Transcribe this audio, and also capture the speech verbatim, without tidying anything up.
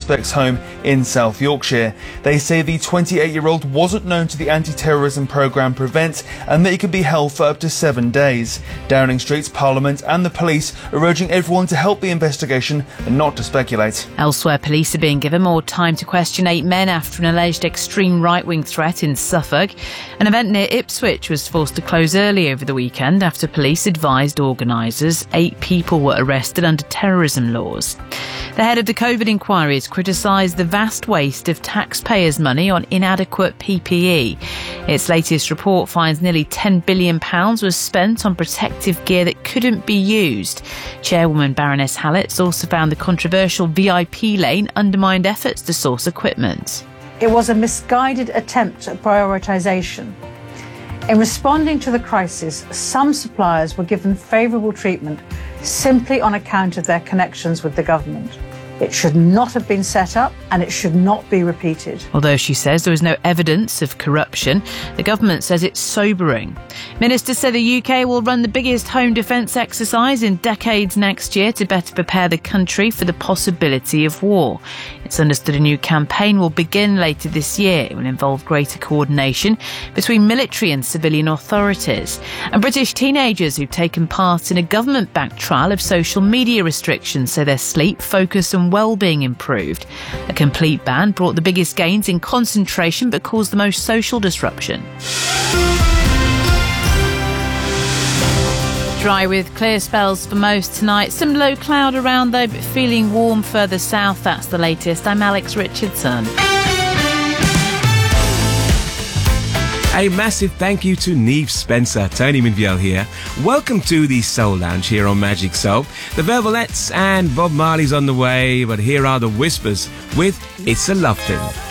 suspect's home in South Yorkshire. They say the twenty-eight-year-old wasn't known to the anti-terrorism programme Prevent and that he could be held for up to seven days. Downing Street's Parliament and the police are urging everyone to help the investigation and not to speculate. Elsewhere, police are being given more time to question eight men after an alleged extreme right-wing threat in Suffolk. An event near Ipswich was forced to close early over the weekend after police advised organisers eight people were arrested under terrorism laws. The head of the COVID inquiry has criticised the vast waste of taxpayers' money on inadequate P P E. Its latest report finds nearly ten billion pounds was spent on protective gear that couldn't be used. Chairwoman Baroness Hallett also found the controversial V I P lane undermined efforts to source equipment. It was a misguided attempt at prioritisation. In responding to the crisis, some suppliers were given favourable treatment simply on account of their connections with the government. It should not have been set up and it should not be repeated. Although she says there was no evidence of corruption, the government says it's sobering. Ministers say the U K will run the biggest home defence exercise in decades next year to better prepare the country for the possibility of war. It's understood a new campaign will begin later this year. It will involve greater coordination between military and civilian authorities. And British teenagers who've taken part in a government-backed trial of social media restrictions say their sleep, focus and well-being improved. A complete ban brought the biggest gains in concentration but caused the most social disruption. Dry with clear spells for most tonight. Some low cloud around though, but feeling warm further south. That's the latest. I'm Alex Richardson. A massive thank you to Neve Spencer. Tony Minviel here. Welcome to the Soul Lounge here on Magic Soul. The Velvelettes and Bob Marley's on the way, but here are the Whispers with It's a Love Thing.